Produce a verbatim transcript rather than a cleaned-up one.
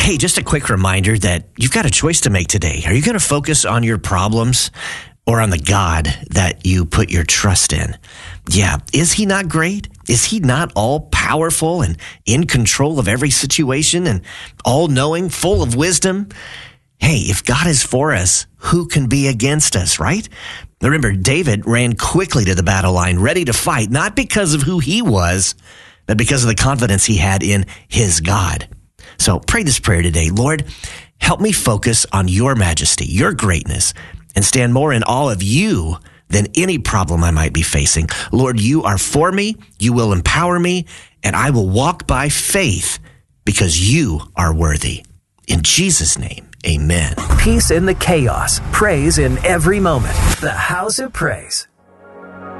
Hey, just a quick reminder that you've got a choice to make today. Are you going to focus on your problems or on the God that you put your trust in? Yeah. Is he not great? Is he not all powerful and in control of every situation and all knowing, full of wisdom? Hey, if God is for us, who can be against us, right? Remember, David ran quickly to the battle line, ready to fight, not because of who he was, but because of the confidence he had in his God. So pray this prayer today. Lord, help me focus on your majesty, your greatness, and stand more in awe of you than any problem I might be facing. Lord, you are for me, you will empower me, and I will walk by faith because you are worthy. In Jesus' name, amen. Peace in the chaos, praise in every moment. The House of Praise.